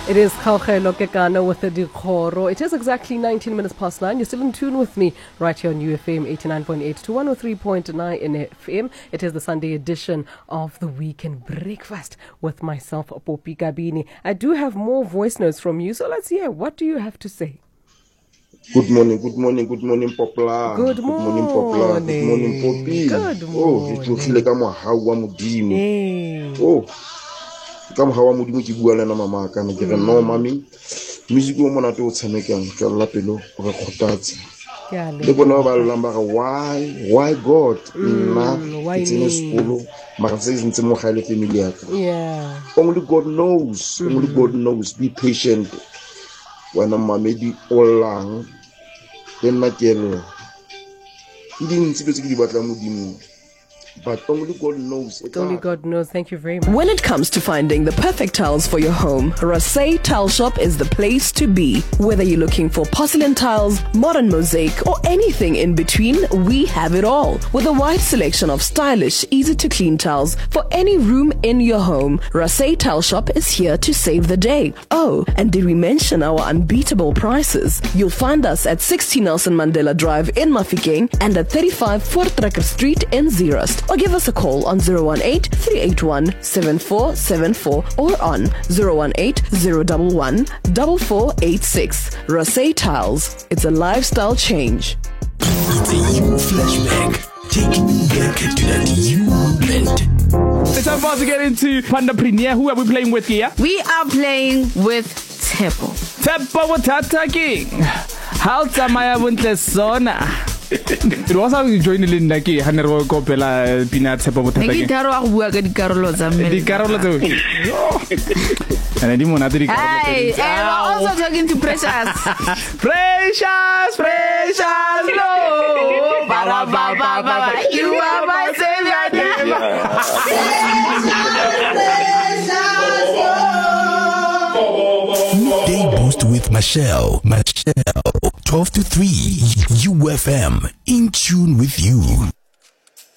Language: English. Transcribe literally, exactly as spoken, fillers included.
It is Kaugelo Kekana with the Dikoro. It is exactly nineteen minutes past nine. You're still in tune with me right here on U F M eighty-nine point eight to one oh three point nine in F M. It is the Sunday edition of the Weekend Breakfast with myself, Poppy Gabini. I do have more voice notes from you, so let's hear. What do you have to say? Good morning, good morning, good morning, Popla. Good morning, Popla. Good morning, Poppy. Good morning. Oh, it will feel like I'm a hawa mudimu. Hey. Oh, come hawa mudimu kibuala na mama kana kira no mami. Music wo mona to tsameka ka lapelo go khotatsa. Le bona ba lamba ga why why God na it's in school mara se ntse mo gale family yaka. Yeah. Only God knows. Only God knows. Be patient. When I'm maybe all along, then my girl, he didn't see the but only God knows. Only God knows. Thank you very much. When it comes to finding the perfect tiles for your home, Rasay Tile Shop is the place to be. Whether you're looking for porcelain tiles, modern mosaic, or anything in between, we have it all. With a wide selection of stylish, easy-to-clean tiles for any room in your home, Rasay Tile Shop is here to save the day. Oh, and did we mention our unbeatable prices? You'll find us at sixty Nelson Mandela Drive in Mafikeng and at thirty-five Voortrekker Street in Zeerust. Or give us a call on zero one eight, three eight one, seven four seven four or on zero one eight, zero one one, four four eight six. Rasay Tiles. It's a lifestyle change. It's a you flashback. Take you back to that you moment. It's time for us to get into Panda Premier. Who are we playing with here? We are playing with Tepo. Tepo Watata King. How Tamaya Wuntlesona. It was how you joined in like a hundred copela peanut Tepo Watata King. The Carolo. And I didn't want to. Hey, and we're also talking to Precious. Precious, Precious, no. Ba, ba, ba, ba, ba. You are my savior. Day Boost with Michelle. Michelle, twelve to three, U F M, in tune with you.